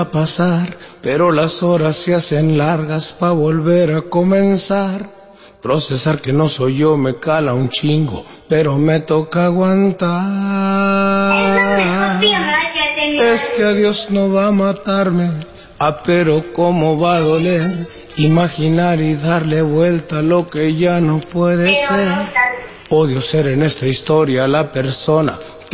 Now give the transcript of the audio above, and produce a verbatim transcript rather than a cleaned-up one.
a pasar, pero las horas se hacen largas pa' volver a comenzar. Procesar que no soy yo me cala un chingo, pero me toca aguantar. Este adiós no va a matarme, ah, pero cómo va a doler. Imaginar y darle vuelta a lo que ya no puede ser. Odio ser en esta historia la persona